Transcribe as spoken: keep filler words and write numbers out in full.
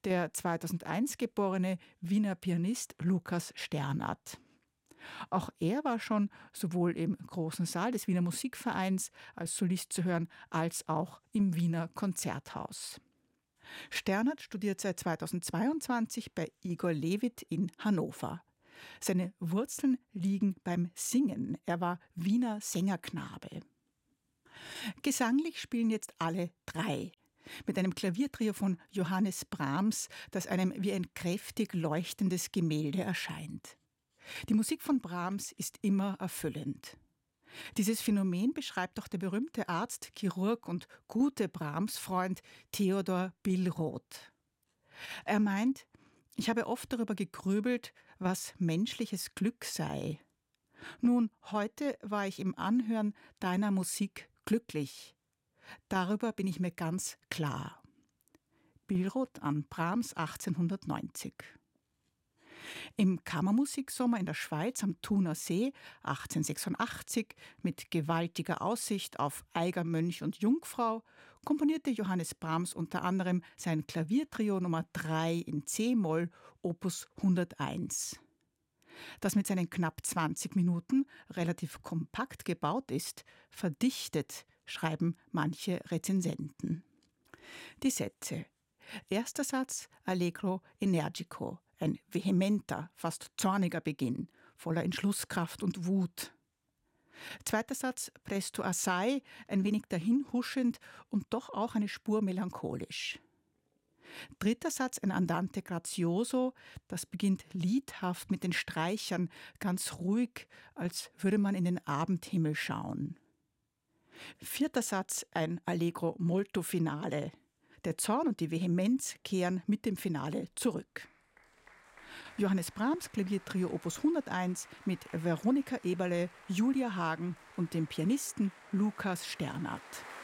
der zweitausendeins geborene Wiener Pianist Lukas Sternert. Auch er war schon sowohl im großen Saal des Wiener Musikvereins als Solist zu hören, als auch im Wiener Konzerthaus. Sternert studiert seit zweitausendzweiundzwanzig bei Igor Levit in Hannover. Seine Wurzeln liegen beim Singen. Er war Wiener Sängerknabe. Gesanglich spielen jetzt alle drei. Mit einem Klaviertrio von Johannes Brahms, das einem wie ein kräftig leuchtendes Gemälde erscheint. Die Musik von Brahms ist immer erfüllend. Dieses Phänomen beschreibt auch der berühmte Arzt, Chirurg und gute Brahms-Freund Theodor Billroth. Er meint, ich habe oft darüber gegrübelt, was menschliches Glück sei. Nun, heute war ich im Anhören deiner Musik glücklich. Darüber bin ich mir ganz klar. Billroth an Brahms achtzehnhundertneunzig. Im Kammermusiksommer in der Schweiz am Thuner See achtzehnhundertsechsundachtzig mit gewaltiger Aussicht auf Eiger, Mönch und Jungfrau komponierte Johannes Brahms unter anderem sein Klaviertrio Nummer drei in C-Moll Opus hunderteins. Das mit seinen knapp zwanzig Minuten relativ kompakt gebaut ist, verdichtet, schreiben manche Rezensenten. Die Sätze. Erster Satz Allegro energico, ein vehementer, fast zorniger Beginn, voller Entschlusskraft und Wut. Zweiter Satz presto assai, ein wenig dahinhuschend und doch auch eine Spur melancholisch. Dritter Satz ein Andante grazioso, das beginnt liedhaft mit den Streichern, ganz ruhig, als würde man in den Abendhimmel schauen. Vierter Satz ein Allegro molto finale. Der Zorn und die Vehemenz kehren mit dem Finale zurück. Johannes Brahms Klaviertrio Opus hunderteins mit Veronika Eberle, Julia Hagen und dem Pianisten Lukas Sternert.